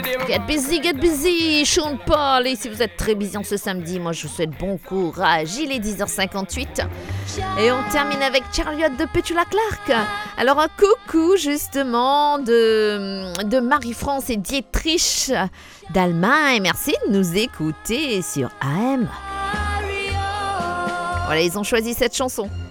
Get busy, Sean Paul. Et si vous êtes très busy en ce samedi, moi je vous souhaite bon courage. Il est 10h58 et on termine avec Chariot de Petula Clark. Alors un coucou justement de Marie-France et Dietrich d'Allemagne. Merci de nous écouter sur AM. Voilà, ils ont choisi cette chanson.